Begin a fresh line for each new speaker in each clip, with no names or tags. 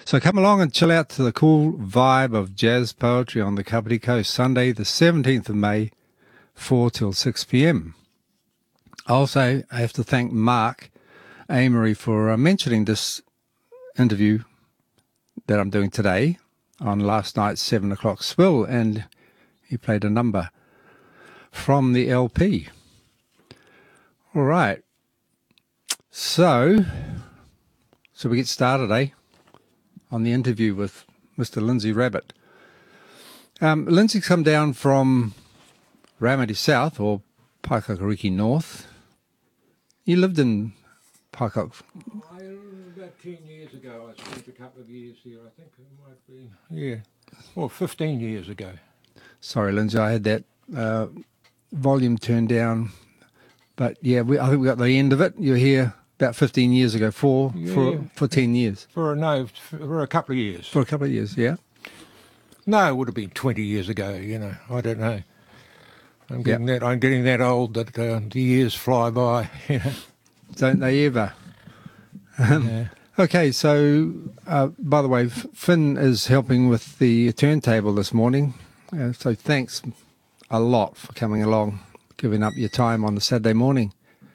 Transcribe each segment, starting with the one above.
So come along and chill out to the cool vibe of jazz poetry on the Kapiti Coast, Sunday the 17th of May, 4 till 6 p.m. Also, I have to thank Mark Amory for mentioning this interview that I'm doing today on last night's 7 o'clock spill, and he played a number from the LP. All right. So we get started, on the interview with Mr. Lindsay Rabbit. Lindsay's come down from Ramadi South, or Paikakariki North. You lived in Paikak.
About 10 years ago, I spent a couple of years here. I think it might be, 15 years ago.
Sorry, Lindsay, I had that volume turned down. But yeah, I think we got the end of it. You're here about 15 years ago, for 10 years.
For a couple of years.
For a couple of years, yeah.
No, it would have been 20 years ago, I don't know. I'm getting that old that the years fly by,
Don't they ever?
Yeah.
Okay, so by the way, Finn is helping with the turntable this morning. So thanks a lot for coming along, giving up your time on the Saturday morning.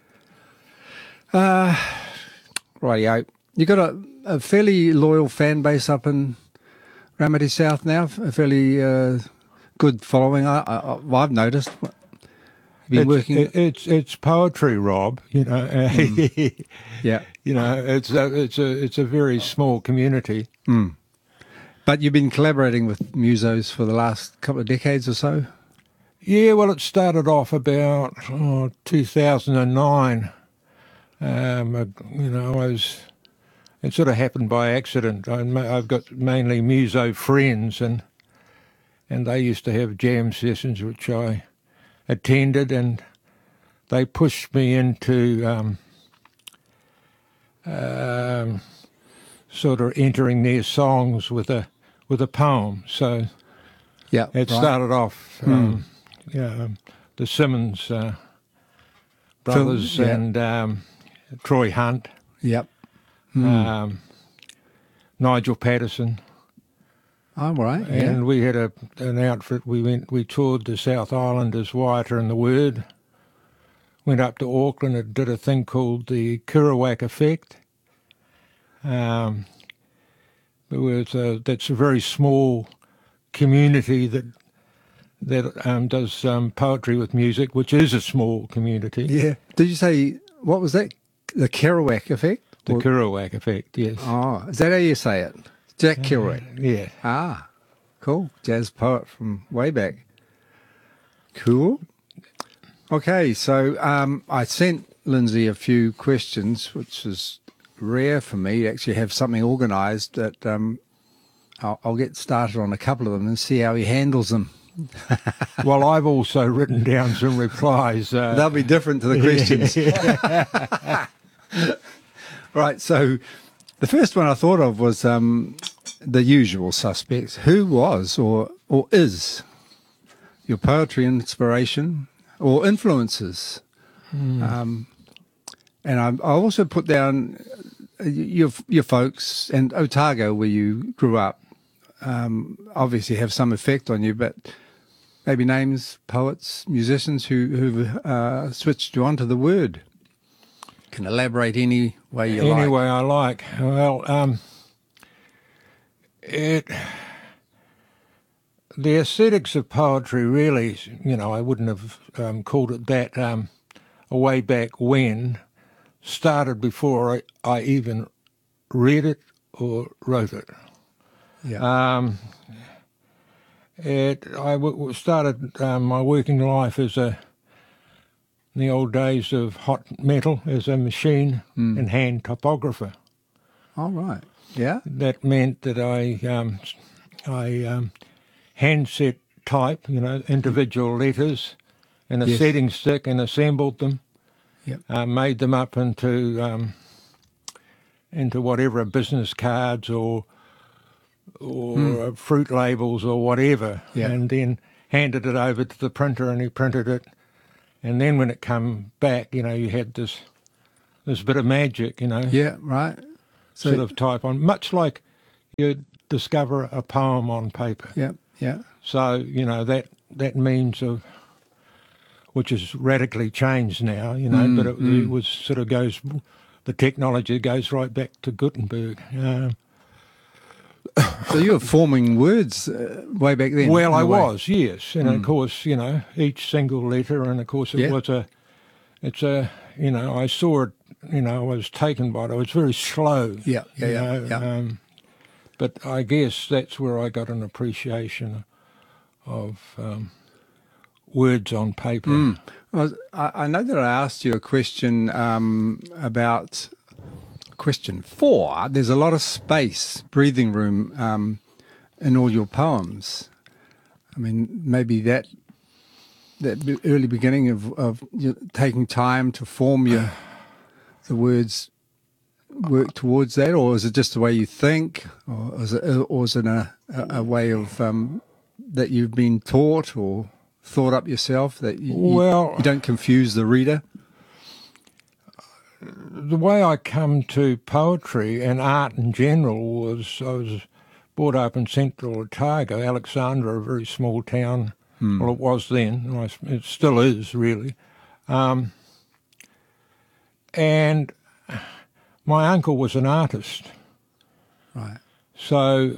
Rightio. You got a fairly loyal fan base up in Ramadi South now, a fairly good following. I've noticed. Been working.
It's poetry, Rob.
Yeah.
It's a very small community.
Mm. But you've been collaborating with musos for the last couple of decades or so.
Yeah, well, it started off about 2009. It sort of happened by accident. I've got mainly muso friends, and they used to have jam sessions which I attended, and they pushed me into sort of entering their songs with a poem. So
yeah,
it started off the Simmons brothers and Troy Hunt.
Yep.
Nigel Patterson.
Oh, right. Yeah.
And we had an outfit. We toured the South Island as Wyatt and the Word. Went up to Auckland and did a thing called the Kerouac Effect. That's a very small community that does poetry with music, which is a small community.
Yeah. Did you say, what was that? The Kerouac Effect?
The Kerouac Effect, yes.
Oh, is that how you say it? Jack Kerouac?
Yeah.
Ah, cool. Jazz poet from way back. Cool. Okay, so I sent Lindsay a few questions, which is rare for me to actually have something organised, that I'll get started on a couple of them and see how he handles them.
Well, I've also written down some replies.
They'll be different to the questions. Right, so the first one I thought of was the usual suspects. Who was or is your poetry inspiration or influences? And I also put down your folks and Otago, where you grew up, obviously have some effect on you, but maybe names, poets, musicians who've switched you onto the word. You can elaborate any way you like.
Any way I like. Well, the aesthetics of poetry really, I wouldn't have called it that way back when, started before I even read it or wrote it.
Yeah.
I started my working life in the old days of hot metal, as a machine and hand typographer.
All right. Yeah.
That meant that I handset type, individual letters in a setting stick and assembled them.
Yep.
Made them up into whatever, business cards or fruit labels or whatever, and then handed it over to the printer, and he printed it. And then when it come back, you had this bit of magic,
Yeah, right.
sort of type on, much like you discover a poem on paper.
Yeah, yeah.
So, that means of, which has radically changed now, but it was sort of goes, the technology goes right back to Gutenberg.
So you were forming words way back then?
Well, I
in a way.
was, yes. And of course, each single letter, and of course I saw it, I was taken by it. I was very slow.
Yeah.
But I guess that's where I got an appreciation of words on paper.
Well, I know that I asked you a question about question 4. There's a lot of space, breathing room in all your poems. I mean, maybe that early beginning of you taking time to form the words work towards that, or is it just the way you think, or is it a way of that you've been taught or thought up yourself that you don't confuse the reader?
The way I come to poetry and art in general was I was brought up in central Otago, Alexandra, a very small town. Well, it was then. It still is, really. And my uncle was an artist.
Right.
So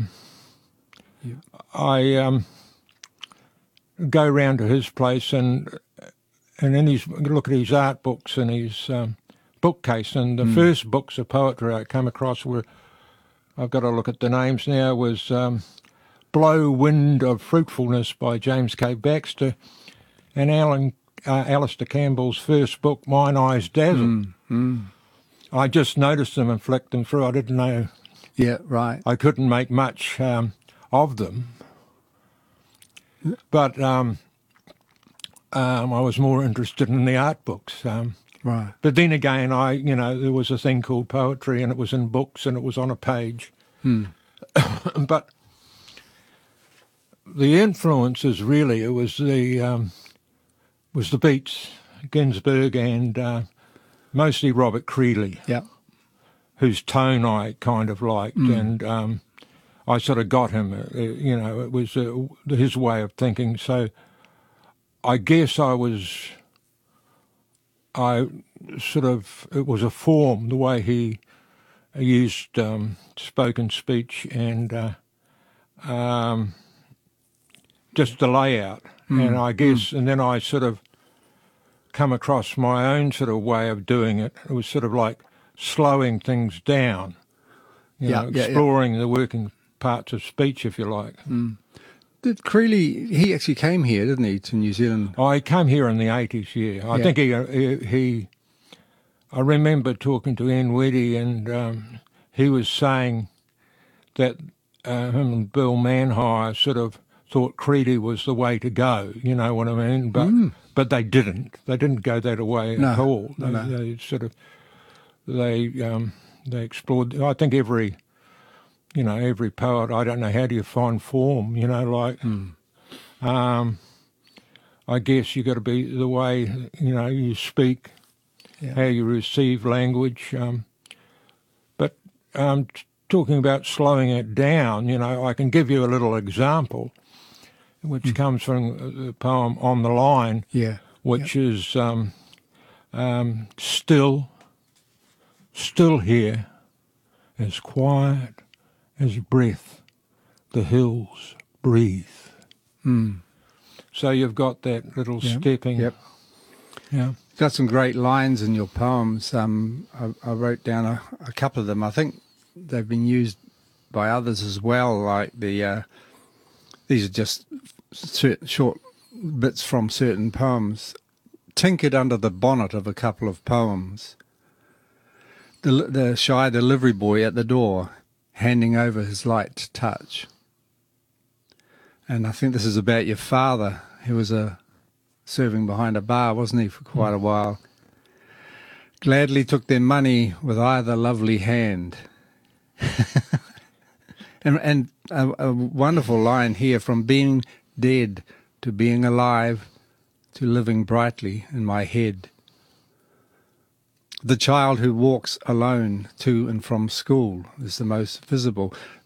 I go round to his place and then look at his art books and his bookcase. And the first books of poetry I come across were, I've got to look at the names now, was Blow Wind of Fruitfulness by James K. Baxter, and Alistair Campbell's first book, Mine Eyes Dazzle. I just noticed them and flicked them through. I didn't know.
Yeah, right.
I couldn't make much of them. But I was more interested in the art books.
Right.
But then again, there was a thing called poetry, and it was in books, and it was on a page. But the influences really, it was the Beats, Ginsberg, and mostly Robert Creeley.
Yeah.
Whose tone I kind of liked, and I sort of got him. It was his way of thinking. So I guess it was a form, the way he used spoken speech and just the layout. And I guess, and then I sort of come across my own sort of way of doing it. It was sort of like slowing things down, exploring the working parts of speech, if you like.
Did Creeley, he actually came here, didn't he, to New Zealand?
I came here in the 80s, yeah. I think he I remember talking to Ian Weddy, and he was saying that him and Bill Manhire sort of thought Creeley was the way to go, you know what I mean? But they didn't. They didn't go that way at all. They sort of, they explored. I think every poet, I don't know, how do you find form, I guess you got to be the way, you speak, how you receive language. But talking about slowing it down, I can give you a little example, which comes from the poem On the Line, which is still here, as quiet as breath, the hills breathe. So you've got that little stepping.
Yep.
Yeah.
Got some great lines in your poems. I wrote down a couple of them. I think they've been used by others as well, like these are just short bits from certain poems. Tinkered under the bonnet of a couple of poems. The shy delivery boy at the door, handing over his light touch. And I think this is about your father, who was serving behind a bar, wasn't he, for quite a while. Gladly took their money with either lovely hand. and a wonderful line here, from being dead to being alive to living brightly in my head. The child who walks alone to and from school is the most visible.